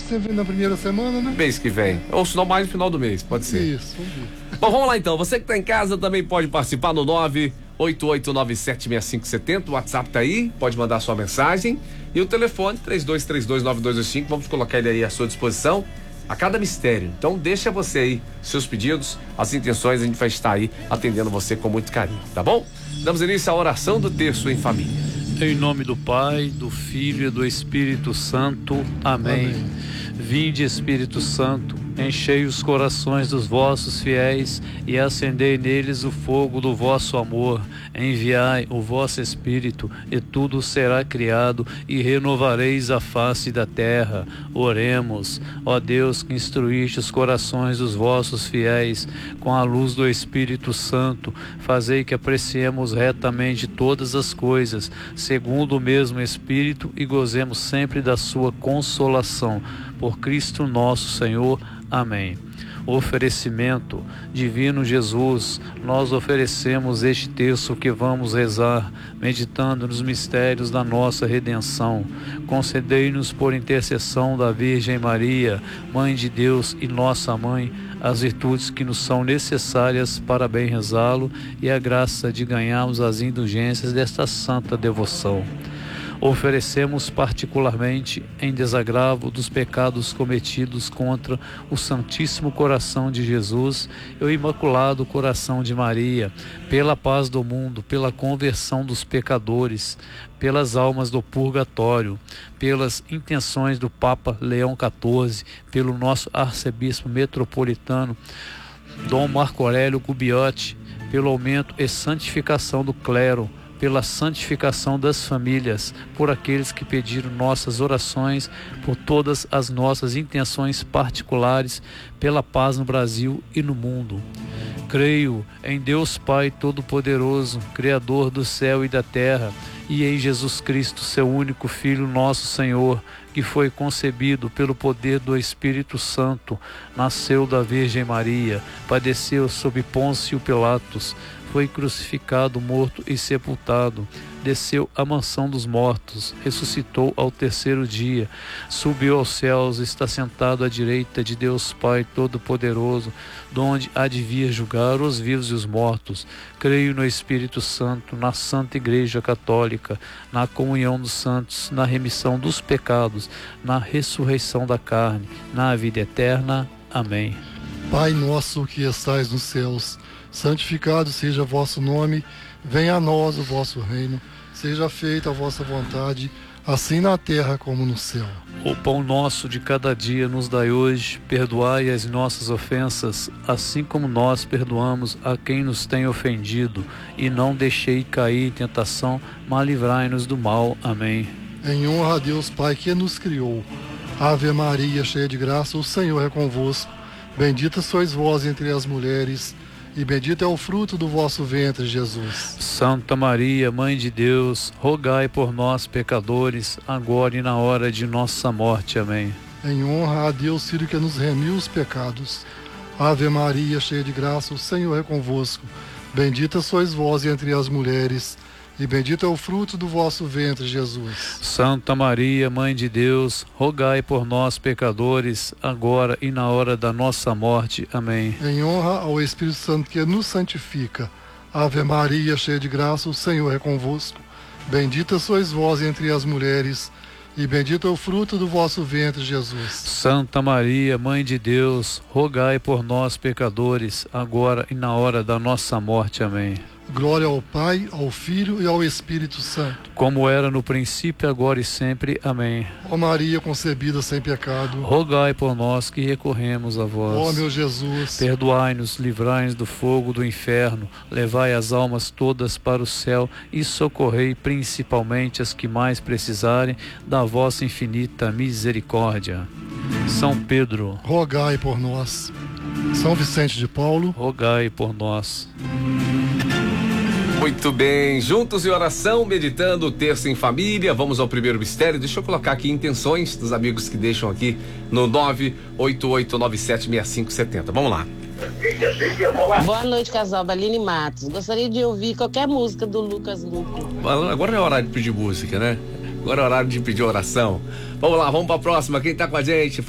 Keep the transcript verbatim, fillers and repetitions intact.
sempre na primeira semana, né? Mês que vem. Ou se não, mais no final do mês, pode ser. Isso, vamos ver. Bom, vamos lá então. Você que tá em casa também pode participar no nove oito oito nove sete seis cinco sete zero. O WhatsApp tá aí, pode mandar sua mensagem. E o telefone três dois três dois nove dois dois cinco. Vamos colocar ele aí à sua disposição a cada mistério. Então deixa você aí seus pedidos, as intenções, a gente vai estar aí atendendo você com muito carinho, tá bom? Damos início à oração do terço em família. Em nome do Pai, do Filho e do Espírito Santo. Amém. Amém. Vinde, Espírito Santo, enchei os corações dos vossos fiéis e acendei neles o fogo do vosso amor. Enviai o vosso Espírito e tudo será criado e renovareis a face da terra. Oremos. Ó Deus, que instruíste os corações dos vossos fiéis com a luz do Espírito Santo, fazei que apreciemos retamente todas as coisas, segundo o mesmo Espírito, e gozemos sempre da sua consolação. Por Cristo nosso Senhor. Amém. Oferecimento. Divino Jesus, nós oferecemos este terço que vamos rezar, meditando nos mistérios da nossa redenção. Concedei-nos, por intercessão da Virgem Maria, Mãe de Deus e nossa Mãe, as virtudes que nos são necessárias para bem rezá-lo e a graça de ganharmos as indulgências desta santa devoção. Oferecemos particularmente em desagravo dos pecados cometidos contra o Santíssimo Coração de Jesus e o Imaculado Coração de Maria, pela paz do mundo, pela conversão dos pecadores, pelas almas do purgatório, pelas intenções do Papa Leão quatorze, pelo nosso arcebispo metropolitano Dom Marco Aurélio Gubbiotti, pelo aumento e santificação do clero, pela santificação das famílias, por aqueles que pediram nossas orações, por todas as nossas intenções particulares, pela paz no Brasil e no mundo. Creio em Deus Pai Todo-Poderoso, Criador do céu e da terra, e em Jesus Cristo, seu único Filho, nosso Senhor, que foi concebido pelo poder do Espírito Santo, nasceu da Virgem Maria, padeceu sob Pôncio Pilatos, foi crucificado, morto e sepultado, desceu à mansão dos mortos, ressuscitou ao terceiro dia, subiu aos céus, está sentado à direita de Deus Pai Todo-Poderoso, donde há de vir julgar os vivos e os mortos. Creio no Espírito Santo, na Santa Igreja Católica, na comunhão dos santos, na remissão dos pecados, na ressurreição da carne, na vida eterna. Amém. Pai nosso que estais nos céus, santificado seja vosso nome, venha a nós o vosso reino, seja feita a vossa vontade, assim na terra como no céu. O pão nosso de cada dia nos dai hoje, perdoai as nossas ofensas, assim como nós perdoamos a quem nos tem ofendido, e não deixei cair em tentação, mas livrai-nos do mal. Amém. Em honra a Deus Pai que nos criou. Ave Maria, cheia de graça, o Senhor é convosco. Bendita sois vós entre as mulheres, e bendito é o fruto do vosso ventre, Jesus. Santa Maria, Mãe de Deus, rogai por nós, pecadores, agora e na hora de nossa morte. Amém. Em honra a Deus, Filho que nos remiu os pecados. Ave Maria, cheia de graça, o Senhor é convosco. Bendita sois vós entre as mulheres, e bendito é o fruto do vosso ventre, Jesus. Santa Maria, Mãe de Deus, rogai por nós, pecadores, agora e na hora da nossa morte. Amém. Em honra ao Espírito Santo que nos santifica. Ave Maria, cheia de graça, o Senhor é convosco. Bendita sois vós entre as mulheres, e bendito é o fruto do vosso ventre, Jesus. Santa Maria, Mãe de Deus, rogai por nós, pecadores, agora e na hora da nossa morte. Amém. Glória ao Pai, ao Filho e ao Espírito Santo. Como era no princípio, agora e sempre. Amém. Ó Maria concebida sem pecado, rogai por nós que recorremos a vós. Ó meu Jesus, perdoai-nos, livrai-nos do fogo do inferno, levai as almas todas para o céu e socorrei principalmente as que mais precisarem da vossa infinita misericórdia. São Pedro, rogai por nós. São Vicente de Paulo, rogai por nós. Muito bem, juntos em oração, meditando o terço em família. Vamos ao primeiro mistério. Deixa eu colocar aqui intenções dos amigos que deixam aqui no nove oito oito nove sete seis cinco sete zero. Vamos lá. Boa noite, casal. Baline Matos. Gostaria de ouvir qualquer música do Lucas Luco. Agora é horário de pedir música, né? Agora é horário de pedir oração. Vamos lá, vamos para a próxima. Quem tá com a gente?